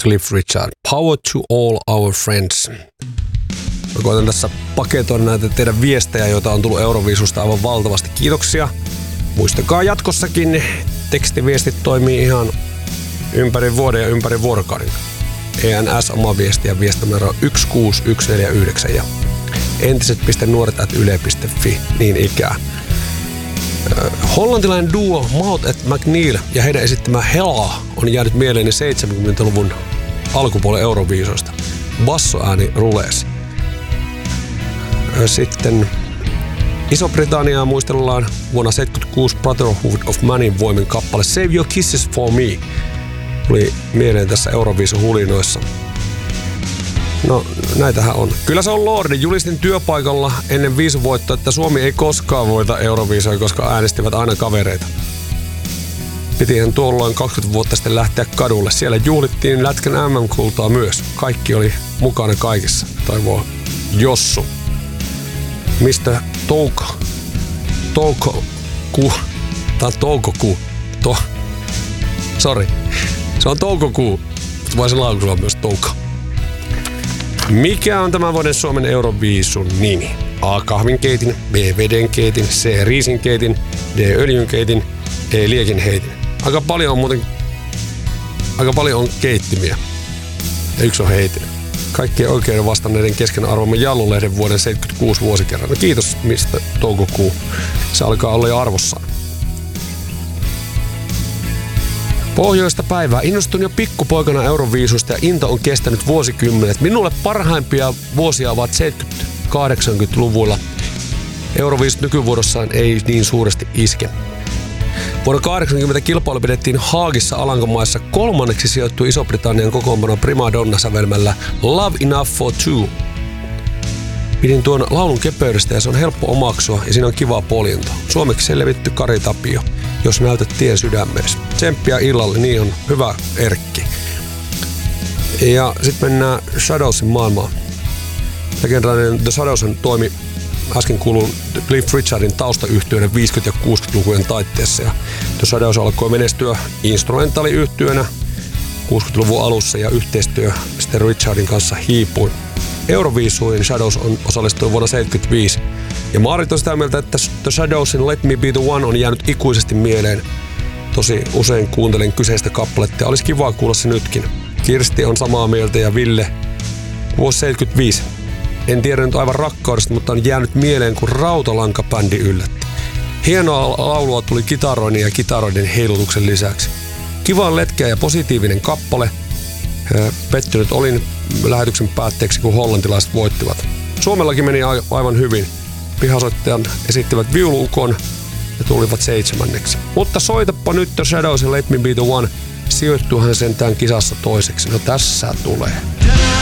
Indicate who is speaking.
Speaker 1: Cliff Richard. Power to all our friends. Mä koitan tässä paketoida näitä teidän viestejä, joita on tullut Euroviisusta aivan valtavasti. Kiitoksia. Muistakaa jatkossakin, tekstiviestit toimii ihan ympäri vuoden ja ympäri vuorokauden. ENS oma viesti ja viestinumero 16149 ja entiset.nuoret@yle.fi niin ikään. Hollantilainen duo Maud et McNeil ja heidän esittämä Hella on jäänyt mieleeni 70-luvun alkupuolen Euroviisoista. Bassoääni ruleesi. Sitten Iso-Britanniaa muistellaan vuonna 1976 Brotherhood of Manin voimin kappale Save Your Kisses for Me. Tuli mieleen tässä Euroviisu-hulinoissa. No, näitähän on. Kyllä se on Lordi. Julistin työpaikalla ennen viisuvoittoa, että Suomi ei koskaan voita Euroviisoja, koska äänestivät aina kavereita. Pitihän tuolloin 20 vuotta sitten lähteä kadulle. Siellä juhlittiin Lätkän MM-kultaa myös. Kaikki oli mukana kaikissa. Toivoo Jossu. Mistä Toukokuu? Tää on toukokuu. Sori. Se on toukokuu. Mutta voisi lausua myös touko. Mikä on tämän vuoden Suomen Euroviisun nimi? A. Kahvinkeitin, B. Vedenkeitin, C. Riisinkeitin, D. Öljynkeitin, E. Liekinheitin. Aika paljon on keittimiä. Ja yksi on heitin. Kaikkien oikeiden vastanneiden kesken arvomme Jallulehden vuoden 76 vuosikerran. No kiitos, mistä toukokuu. Se alkaa olla jo arvossaan. Pohjoista päivää. Innostun jo pikkupoikana Euroviisusta ja into on kestänyt vuosikymmenet. Minulle parhaimpia vuosia ovat 70-80-luvulla. Euroviisut nykyvuodossaan ei niin suuresti iske. Vuonna 80 kilpailu pidettiin Haagissa Alankomaissa. Kolmanneksi sijoittui Iso-Britannian kokoonpano primadonna-sävelmällä Love Enough for Two. Pidin tuon laulun kepeydestä ja se on helppo omaksua ja siinä on kivaa poljentoa. Suomeksi selvitty Kari Tapio, jos näytät tien sydämeesi. Tsemppiä illalle, niin on hyvä Erkki. Ja sitten mennään Shadowsin maailmaan. Legendaarinen The Shadows toimi äsken kuulun Cliff Richardin taustayhtiöiden 50- ja 60-lukujen taitteessa. Ja The Shadows alkoi menestyä instrumentaaliyhtiönä 60-luvun alussa ja yhteistyö sitten Richardin kanssa hiipui. Euroviisuihin Shadows osallistui vuonna 1975. Ja Maarit on sitä mieltä, että The Shadowsin Let Me Be The One on jäänyt ikuisesti mieleen. Tosi usein kuuntelen kyseistä kappaletta ja olisi kiva kuulla se nytkin. Kirsti on samaa mieltä ja Ville vuosi 75. En tiedä nyt aivan rakkaudesta, mutta on jäänyt mieleen, kun Rautalanka-bändi yllätti. Hienoa laulua tuli kitaroinnin ja kitaroiden heilutuksen lisäksi. Kiva letkeä ja positiivinen kappale. Pettynyt olin lähetyksen päätteeksi, kun hollantilaiset voittivat. Suomellakin meni aivan hyvin. Pihasoittajan esittivät viuluukon ja tulivat 7. Mutta soitapa nyt The Shadows ja Let Me Be The One. Sijoittuuhan sentään kisassa toiseksi. No tässä tulee.